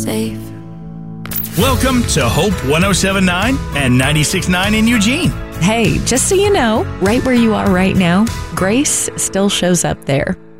safe. Welcome to Hope 107.9 and 96.9 in Eugene. Hey, just so you know, right where you are right now, grace still shows up there.